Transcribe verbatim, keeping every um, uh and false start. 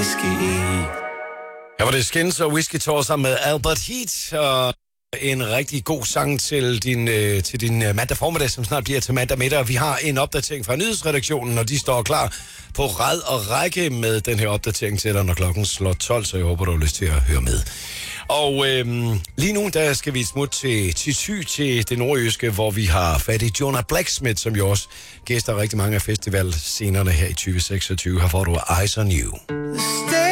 whisky. Her var det Skins og Whiskey Tour sammen med Albert Heat, og en rigtig god sang til din, øh, til din øh, mandag formiddag, som snart bliver til mandag middag. Vi har en opdatering fra nyhedsredaktionen, og de står klar på rad og række med den her opdatering til dig, når klokken slår tolv, så jeg håber, du har lyst til at høre med. Og øhm, lige nu, der skal vi et smut til, til Thy, til det nordjyske, hvor vi har fat i Jonah Blacksmith, som jo også gæster rigtig mange af festivalscenerne her i tyve seksogtyve. Her får du Eyes on You.